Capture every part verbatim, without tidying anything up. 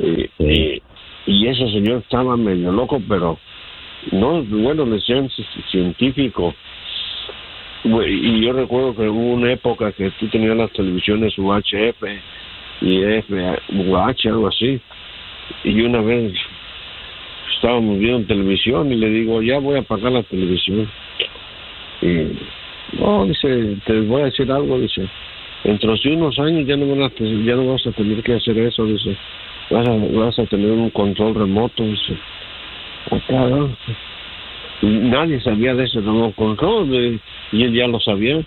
Y, sí. y, y ese señor estaba medio loco, pero no, bueno, le decían científico. Y yo recuerdo que hubo una época que tú tenías las televisiones U H F y F U H, algo así. Y una vez estábamos viendo televisión y le digo, ya voy a apagar la televisión. Y no, dice, te voy a decir algo, dice, dentro de unos años ya no, van a, ya no vas a tener que hacer eso, dice, vas a, vas a tener un control remoto, dice. Acá, ¿no? Y nadie sabía de ese remoto control, de, y él ya lo sabía.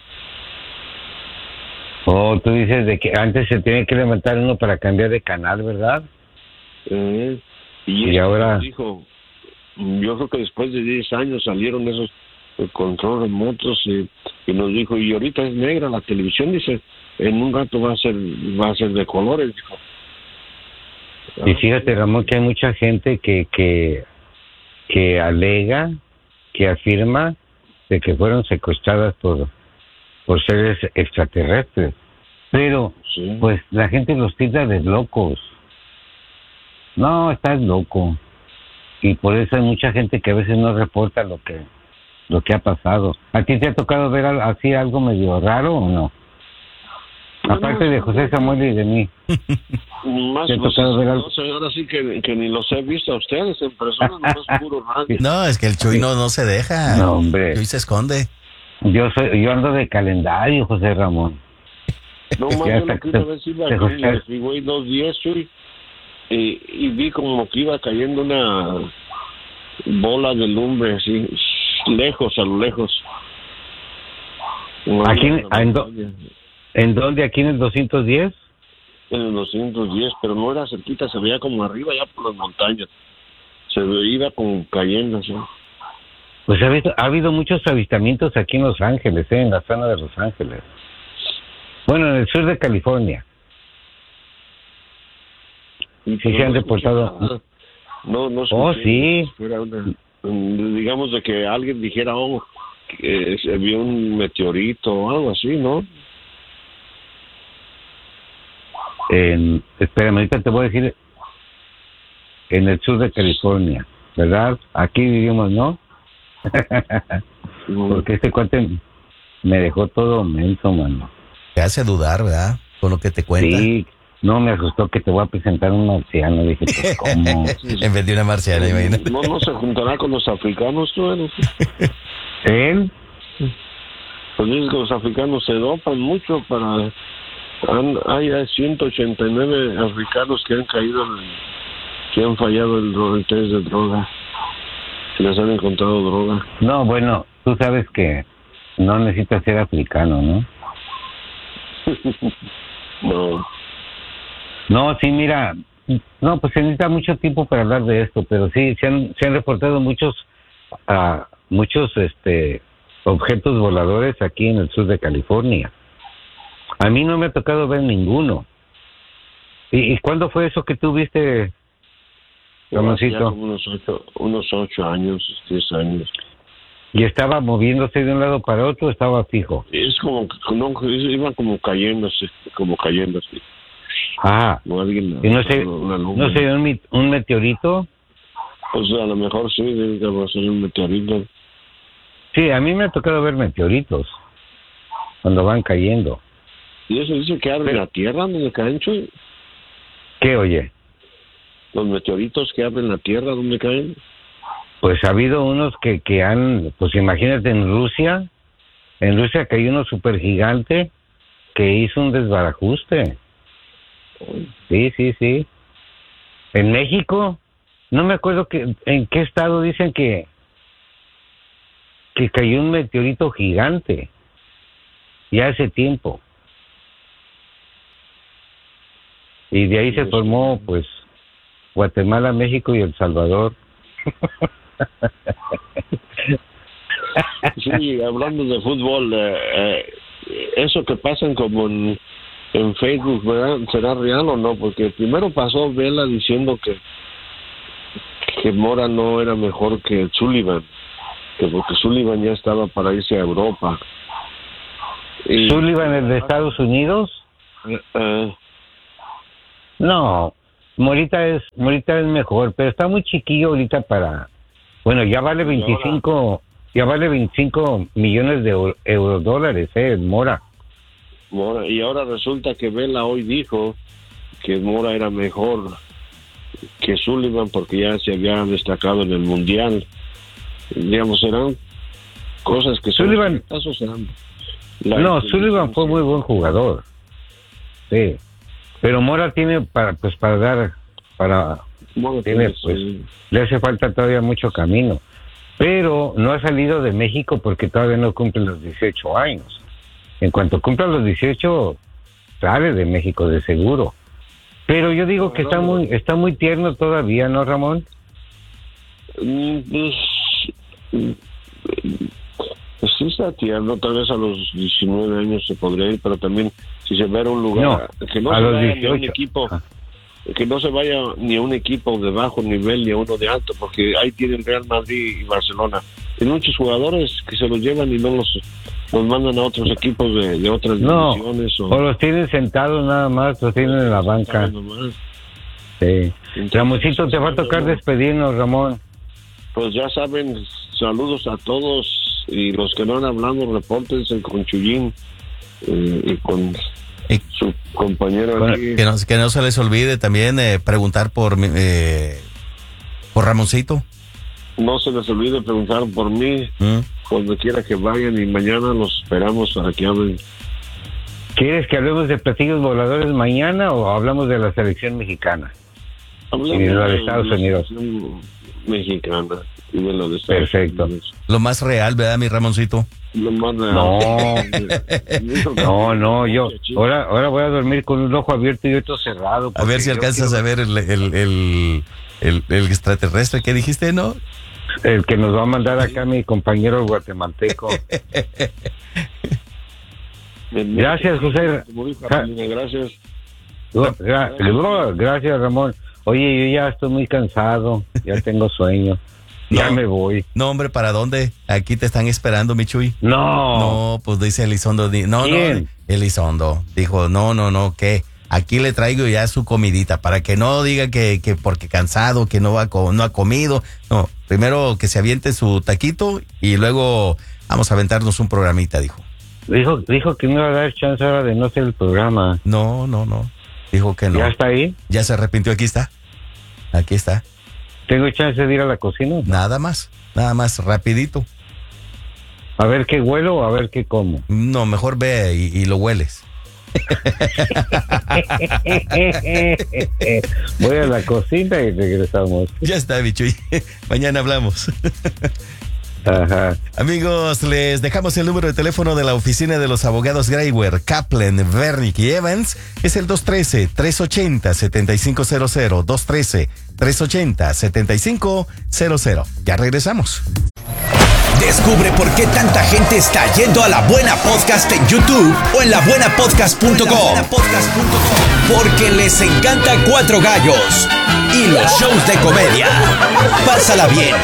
Oh, tú dices de que antes se tiene que levantar uno para cambiar de canal, ¿verdad? Eh, y, y ahora dijo, yo creo que después de diez años salieron esos control remotos y, y nos dijo, y ahorita es negra la televisión, dice, en un rato va a ser va a ser de colores, dijo. Y fíjate, Ramón, que hay mucha gente que que que alega, que afirma de que fueron secuestradas por por seres extraterrestres, pero sí, pues la gente los tilda de locos. No, estás loco. Y por eso hay mucha gente que a veces no reporta lo que lo que ha pasado. ¿A ti te ha tocado ver así algo medio raro o no? no Aparte no, de José Samuel y de mí. Más ¿te ha tocado ver algo? Ahora sí que, que ni los he visto a ustedes en persona, no es puro radio. No, es que el Chuy no, no se deja. No, hombre. Chuy se esconde. Yo soy, yo ando de calendario, José Ramón. No más, yo lo que una vez iba aquí en el Freeway dos diez, Chuy, y, y vi como que iba cayendo una bola de lumbre así, lejos, a lo lejos. ¿Aquí en, en, do, en dónde? ¿Aquí en el doscientos diez? En el doscientos diez, pero no era cerquita, se veía como arriba, ya por las montañas. Se veía como cayendo así. Pues ha habido, ha habido muchos avistamientos aquí en Los Ángeles, ¿eh? En la zona de Los Ángeles. Bueno, en el sur de California. Sí, sí se han reportado. No, no. Oh, sí. Era una, digamos de que alguien dijera, oh, que se vio un meteorito o algo así, ¿no? En, espérame, ahorita te voy a decir, en el sur de California, ¿verdad? Aquí vivimos, ¿no? Porque este cuate me dejó todo menso, mano. Te hace dudar, ¿verdad? Con lo que te cuenta. Sí, no, me asustó que te voy a presentar un marciano. Dije, pues, ¿cómo? En vez de una marciana, imagínate. No, no se juntará con los africanos, tú, ¿no? ¿Él? Pues dices que los africanos se dopan mucho para... Han, hay ciento ochenta y nueve africanos que han caído, en, que han fallado el, el test de droga. Les han encontrado droga. No, bueno, tú sabes que no necesitas ser africano, ¿no? No. No, sí, mira, no, pues se necesita mucho tiempo para hablar de esto, pero sí, se han, se han reportado muchos, uh, muchos, este, objetos voladores aquí en el sur de California. A mí no me ha tocado ver ninguno. ¿Y, y cuándo fue eso que tú viste, Ramoncito? Unos ocho, unos ocho años, diez años. ¿Y estaba moviéndose de un lado para otro o estaba fijo? Es como, no, iba como cayéndose, como cayéndose. Ah, no, alguien, ¿y no sé, no sé, un, un meteorito? Pues a lo mejor sí, debe ser un meteorito. Sí, a mí me ha tocado ver meteoritos cuando van cayendo. ¿Y eso dice que abre la tierra donde caen, Chuy? ¿Qué, oye? Los meteoritos que abren la tierra donde caen. Pues ha habido unos que, que han, pues imagínate en Rusia, en Rusia cayó uno súper gigante que hizo un desbarajuste. Sí, sí, sí. En México, no me acuerdo que, en qué estado dicen que, que cayó un meteorito gigante, ya hace tiempo. Y de ahí se formó, pues, Guatemala, México y El Salvador. Sí, hablando de fútbol, eh, eh, eso que pasan como en, en Facebook, ¿verdad? ¿Será real o no? Porque primero pasó Vela diciendo que que Mora no era mejor que Sullivan, que porque Sullivan ya estaba para irse a Europa. Y, ¿Sullivan es de Estados Unidos? Uh, uh, no, Morita es, Morita es mejor, pero está muy chiquillo ahorita para, bueno, ya vale veinticinco, ya vale veinticinco millones de euro, euro dólares, eh, Mora. Mora, y ahora resulta que Vela hoy dijo que Mora era mejor que Sullivan porque ya se había destacado en el mundial. Digamos, serán cosas que Sullivan, son, serán no, Sullivan fue muy buen jugador, sí, pero Mora tiene para, pues para dar, para, Mora tiene, pues, sí. Le hace falta todavía mucho camino, pero no ha salido de México porque todavía no cumple los dieciocho años. En cuanto cumpla los dieciocho, sale de México de seguro. Pero yo digo que está muy está muy tierno todavía, ¿no, Ramón? Pues, pues sí está tierno, tal vez a los diecinueve años se podría ir, pero también si se ve a un lugar no, que no a se los vaya dieciocho. Ni a un equipo, ah. que no se vaya ni a un equipo de bajo nivel ni a uno de alto, porque ahí tienen Real Madrid y Barcelona. Hay muchos jugadores que se los llevan y no los, los mandan a otros equipos de, de otras no, divisiones. O, o los tienen sentados nada más, los tienen en la banca. Sí. Ramoncito, te va a tocar despedirnos, Ramón. Pues ya saben, saludos a todos y los que no han hablado, repórtense con Chuyín eh, y con y, su compañero bueno, aquí. Que no, que no se les olvide también eh, preguntar por eh, por Ramoncito. No se les olvide preguntar por mí, ¿Mm? Cuando quiera que vayan, y mañana los esperamos para que hablen. ¿Quieres que hablemos de platillos voladores mañana o hablamos de la selección mexicana? Hablamos y de la de de Estados la Unidos. Mexicana y de lo de Estados Perfecto. Unidos. Lo más real, ¿verdad, mi Ramoncito? Lo más real. No, no, no, yo ahora, ahora voy a dormir con un ojo abierto y otro cerrado. A ver si alcanzas quiero... a ver el, el, el, el, el extraterrestre que dijiste, ¿no? El que nos va a mandar acá mi compañero guatemalteco. Gracias, José. Gracias. Gra- gracias, Ramón. Oye, yo ya estoy muy cansado, ya tengo sueño. Ya no, me voy. No, hombre, ¿para dónde? Aquí te están esperando, mi Chuy. No. No, pues dice Elizondo. Di- no, ¿Quién? no, Elizondo. Dijo, no, no, no, ¿qué? Aquí le traigo ya su comidita, para que no diga que, que porque cansado, que no, va co- no ha comido. No, primero que se aviente su taquito y luego vamos a aventarnos un programita, dijo. Dijo, dijo que me iba a dar chance ahora de no hacer el programa. No, no, no. Dijo que no. ¿Ya está ahí? Ya se arrepintió, aquí está. Aquí está. ¿Tengo chance de ir a la cocina? Nada más, nada más, rapidito. A ver qué huelo o a ver qué como. No, mejor ve y, y lo hueles. Voy a la cocina y regresamos. Ya está, Bichuy. Mañana hablamos. Ajá. Amigos, les dejamos el número de teléfono de la oficina de los abogados Graywer, Kaplan, Vernick y Evans. Es el dos uno tres, tres ocho cero, siete cinco cero cero. dos uno tres, tres ocho cero, siete cinco cero cero. Ya regresamos. Descubre por qué tanta gente está yendo a La Buena Podcast en YouTube o en la buena podcast punto com. Porque les encanta Cuatro Gallos y los shows de comedia. Pásala bien